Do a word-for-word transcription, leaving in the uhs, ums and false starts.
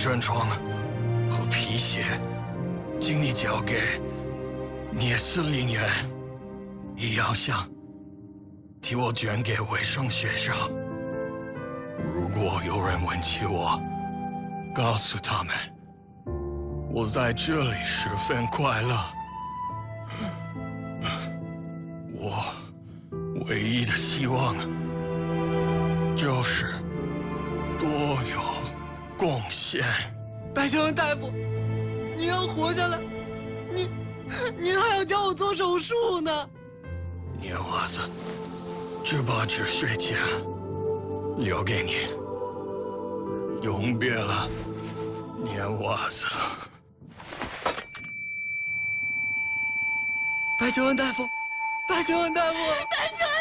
专床和皮鞋，请你交给聂司令员。医药箱替我捐给卫生学校。如果有人问起我，告诉他们，我在这里十分快乐。我唯一的希望就是多有贡献。 白求恩大夫，你要活下来，您您还要教我做手术呢。 聂娃子，这把止血钳留给你，永别了，聂娃子。 白求恩大夫，白求恩大夫， 白求恩